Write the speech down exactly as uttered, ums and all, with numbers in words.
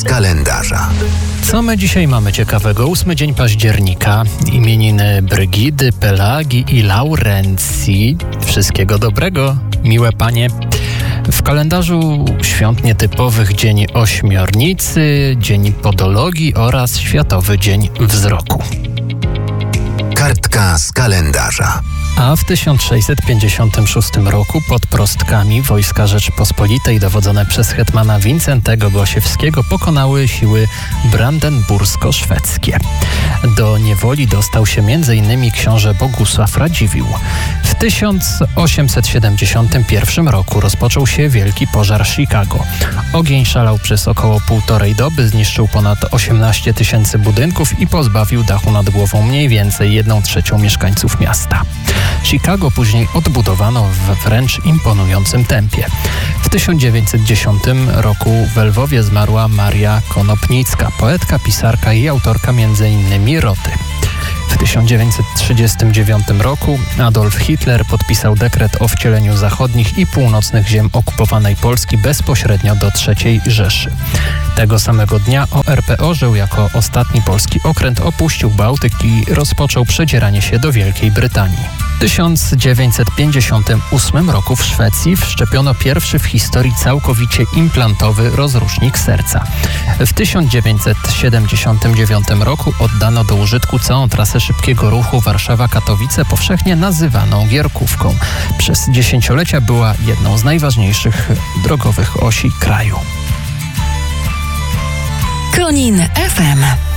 z kalendarza. Co my dzisiaj mamy ciekawego? Ósmy dzień października, imieniny Brygidy, Pelagi i Laurencji. Wszystkiego dobrego, miłe panie. W kalendarzu świąt nietypowych dzień Ośmiornicy, dzień Podologii oraz Światowy Dzień Wzroku. Kartka z kalendarza. A w tysiąc sześćset pięćdziesiątym szóstym roku pod Prostkami wojska Rzeczypospolitej dowodzone przez hetmana Wincentego Gosiewskiego pokonały siły brandenbursko-szwedzkie. Do niewoli dostał się między innymi książę Bogusław Radziwiłł. W tysiąc osiemset siedemdziesiątym pierwszym roku rozpoczął się wielki pożar Chicago. Ogień szalał przez około półtorej doby, zniszczył ponad osiemnaście tysięcy budynków i pozbawił dachu nad głową mniej więcej jedną trzecią mieszkańców miasta. Chicago później odbudowano w wręcz imponującym tempie. W tysiąc dziewięćset dziesiątym roku w Lwowie zmarła Maria Konopnicka, poetka, pisarka i autorka między innymi Roty. W tysiąc dziewięćset trzydziestym dziewiątym roku Adolf Hitler podpisał dekret o wcieleniu zachodnich i północnych ziem okupowanej Polski bezpośrednio do trzeciej Rzeszy. Tego samego dnia O R P orzeł jako ostatni polski okręt opuścił Bałtyk i rozpoczął przedzieranie się do Wielkiej Brytanii. W tysiąc dziewięćset pięćdziesiątym ósmym roku w Szwecji wszczepiono pierwszy w historii całkowicie implantowy rozrusznik serca. W tysiąc dziewięćset siedemdziesiątym dziewiątym roku oddano do użytku całą trasę szybkiego ruchu Warszawa-Katowice, powszechnie nazywaną Gierkówką. Przez dziesięciolecia była jedną z najważniejszych drogowych osi kraju. Konin F M.